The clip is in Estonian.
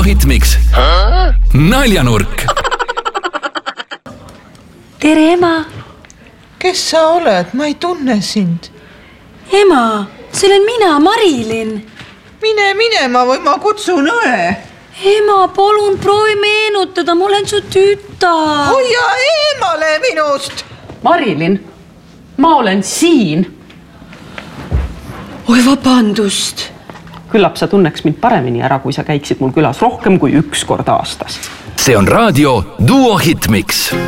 Hitmix. Naljanurk. Tere, ema. Kes sa oled? Ma ei tunne sind. Ema, see olen mina, Marilyn. Mine minema või ma kutsun õe. Ema, palun proovi meenutada, ma olen su tütar. Hoia eemale minust. Marilyn, ma olen siin. Oi, vabandust. Küllap sa tunneks mind paremini ära, kui sa käiksid mul külas rohkem kui 1 kord aastas. See on raadio Duo Hitmix.